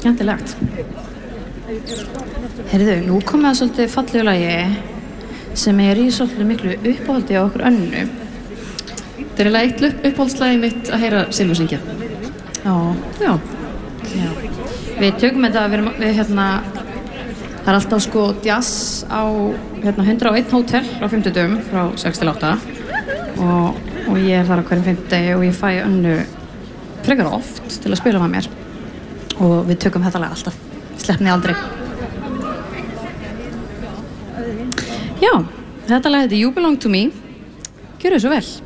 skemmtilegt. Heyrðu, nú komið það svolítið fallegu lagi sem í svolítið miklu uppáhaldi á okkur Önnu. Þetta er eitt uppáhaldslagi mitt að heyra Silvu syngja. Já. Við tökum þetta, við hérna, það er alltaf sko jazz á 101 hótel á 50 dögum frá 6 til 8 og ég er þar á hverjum 50 og ég fæ Önnu frekar oft til að spila með mér og við tökum þetta lag alltaf, sleppni aldrei. Já, þetta lag heitir You Belong to Me. Gjörðu svo vel.